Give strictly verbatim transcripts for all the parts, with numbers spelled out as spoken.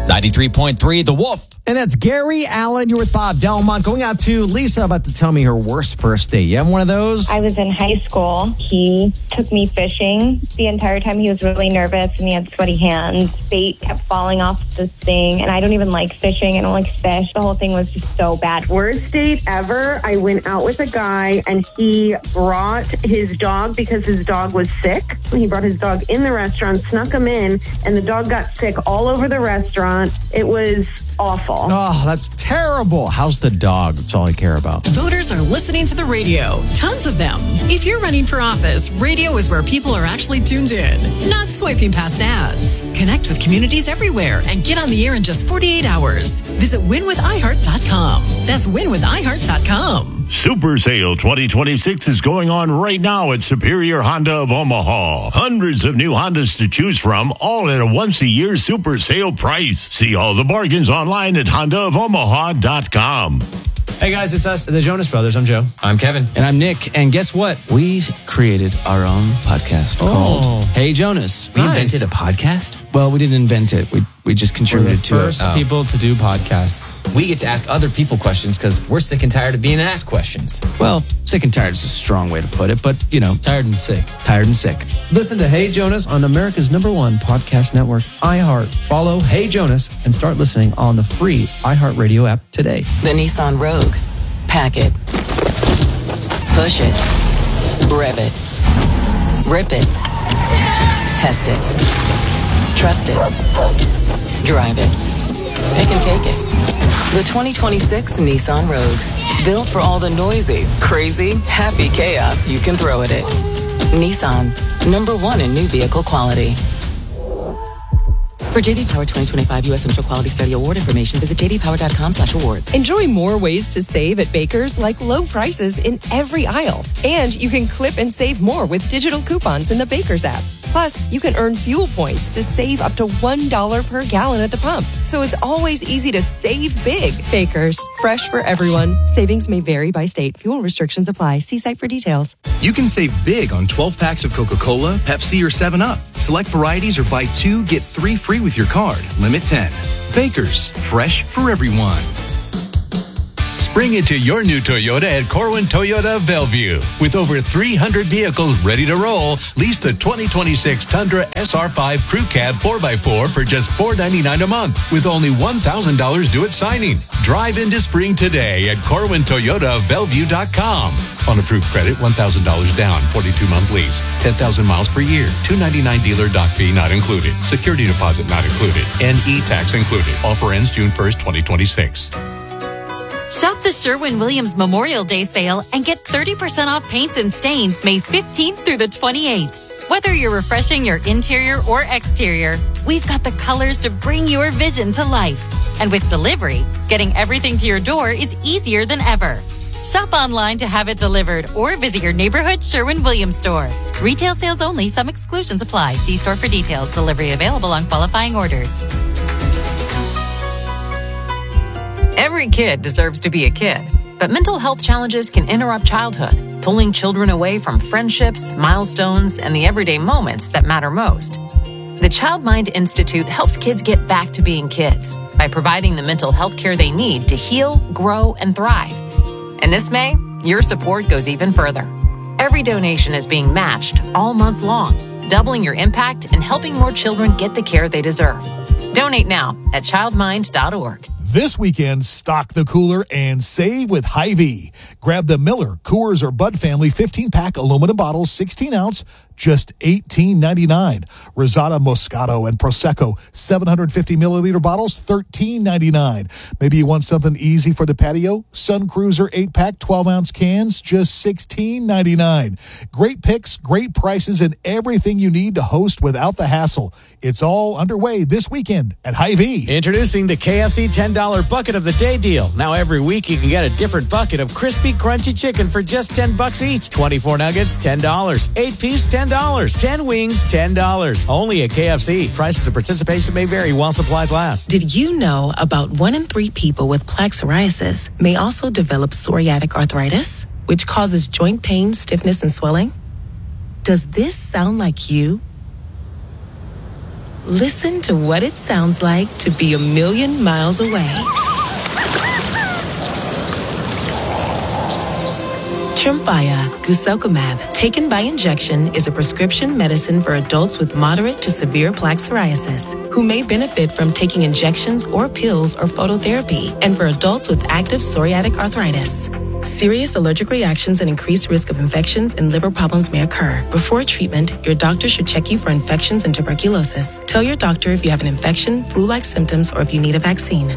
ninety-three point three, The Wolf. And that's Gary Allen. You're with Bob Delmont. Going out to Lisa, about to tell me her worst first date. You have one of those? I was in high school. He took me fishing. The entire time he was really nervous and he had sweaty hands. Bait kept falling off the thing. And I don't even like fishing. I don't like fish. The whole thing was just so bad. Worst date ever. I went out with a guy and he brought his dog because his dog was sick. He brought his dog in the restaurant, snuck him in, and the dog got sick all over the restaurant. It was awful. Oh, that's terrible. How's the dog? That's all I care about. Voters are listening to the radio. Tons of them. If you're running for office, radio is where people are actually tuned in, not swiping past ads. Connect with communities everywhere and get on the air in just forty-eight hours. Visit win with i heart dot com. That's win with i heart dot com. Super Sale twenty twenty-six is going on right now at Superior Honda of Omaha. Hundreds of new Hondas to choose from, all at a once-a-year Super Sale price. See all the bargains online at honda of omaha dot com. Hey guys, it's us, the Jonas Brothers. I'm Joe. I'm Kevin. And I'm Nick. And guess what? We created our own podcast Oh. called Hey Jonas. We Nice. Invented a podcast? Well, we didn't invent it. We we just We're the contributed to it. first people to do podcasts. We get to ask other people questions because we're sick and tired of being asked questions. Well, sick and tired is a strong way to put it, but you know, Tired and sick. tired and sick. Listen to Hey Jonas on America's number one podcast network, iHeart. Follow Hey Jonas and start listening on the free iHeartRadio app today. The Nissan Rogue. Pack it. Push it. Rev it. Rip it. Test it. Trust it. Drive it. Pick and take it. The twenty twenty-six Nissan Rogue. Built for all the noisy, crazy, happy chaos you can throw at it. Nissan. Number one in new vehicle quality. For J D Power twenty twenty-five U S Initial Quality Study Award information, visit j d power dot com slash awards. Enjoy more ways to save at Baker's, like low prices in every aisle. And you can clip and save more with digital coupons in the Baker's app. Plus, you can earn fuel points to save up to one dollar per gallon at the pump. So it's always easy to save big. Baker's, fresh for everyone. Savings may vary by state. Fuel restrictions apply. See site for details. You can save big on twelve packs of Coca-Cola, Pepsi, or seven up. Select varieties or buy two, get three free with your card. Limit ten. Baker's, fresh for everyone. Spring into your new Toyota at Corwin Toyota Bellevue. With over three hundred vehicles ready to roll, lease the twenty twenty-six Tundra S R five Crew Cab four by four for just four hundred ninety-nine dollars a month with only one thousand dollars due at signing. Drive into spring today at corwin toyota bellevue dot com. On approved credit, one thousand dollars down, forty-two month lease, ten thousand miles per year, two hundred ninety-nine dollars dealer dock fee not included, security deposit not included, and e-tax included. Offer ends June first, twenty twenty-six. Shop the Sherwin-Williams Memorial Day sale and get thirty percent off paints and stains May fifteenth through the twenty-eighth. Whether you're refreshing your interior or exterior, we've got the colors to bring your vision to life. And with delivery, getting everything to your door is easier than ever. Shop online to have it delivered or visit your neighborhood Sherwin-Williams store. Retail sales only. Some exclusions apply. See store for details. Delivery available on qualifying orders. Every kid deserves to be a kid, but mental health challenges can interrupt childhood, pulling children away from friendships, milestones, and the everyday moments that matter most. The Child Mind Institute helps kids get back to being kids by providing the mental health care they need to heal, grow, and thrive. And this May, your support goes even further. Every donation is being matched all month long, doubling your impact and helping more children get the care they deserve. Donate now at child mind dot org. This weekend, stock the cooler and save with Hy-Vee. Grab the Miller, Coors, or Bud family fifteen-pack aluminum bottles, sixteen ounce, just eighteen ninety-nine. Rosada Moscato and Prosecco, seven hundred fifty milliliter bottles, thirteen ninety-nine. Maybe you want something easy for the patio? Sun Cruiser eight-pack, twelve ounce cans, just sixteen ninety-nine. Great picks, great prices, and everything you need to host without the hassle. It's all underway this weekend at Hy-Vee. Introducing the K F C ten dollar Bucket of the Day deal. Now every week you can get a different bucket of crispy, crunchy chicken for just ten bucks each. twenty-four nuggets, ten dollars. eight piece, ten dollars. ten wings, ten dollars. Only at K F C. Prices of participation may vary while supplies last. Did you know about one in three people with plaque psoriasis may also develop psoriatic arthritis, which causes joint pain, stiffness, and swelling? Does this sound like you? Listen to what it sounds like to be a million miles away. Tremfya guselkumab, taken by injection, is a prescription medicine for adults with moderate to severe plaque psoriasis who may benefit from taking injections or pills or phototherapy, and for adults with active psoriatic arthritis. Serious allergic reactions and increased risk of infections and liver problems may occur. Before treatment, your doctor should check you for infections and tuberculosis. Tell your doctor if you have an infection, flu-like symptoms, or if you need a vaccine.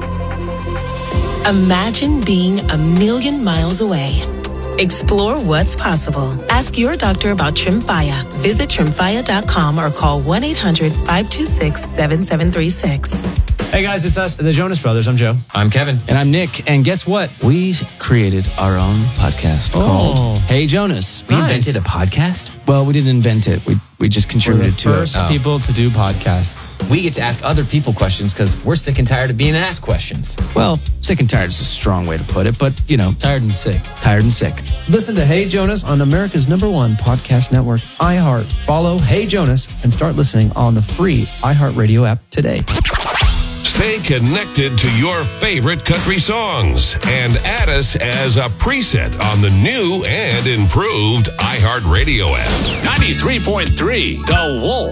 Imagine being a million miles away. Explore what's possible. Ask your doctor about Tremfya. Visit tremfya dot com or call one eight hundred five two six seven seven three six. Hey guys, it's us, the Jonas Brothers. I'm Joe. I'm Kevin. And I'm Nick. And guess what? We created our own podcast Oh. called Hey Jonas. We invented a podcast? Well, we didn't invent it. We we just We're the contributed to it. first people to do podcasts. We get to ask other people questions because we're sick and tired of being asked questions. Well, sick and tired is a strong way to put it, but you know, Tired and sick. tired and sick. Listen to Hey Jonas on America's number one podcast network, iHeart. Follow Hey Jonas and start listening on the free iHeartRadio app today. Stay connected to your favorite country songs and add us as a preset on the new and improved iHeartRadio app. ninety-three point three The Wolf.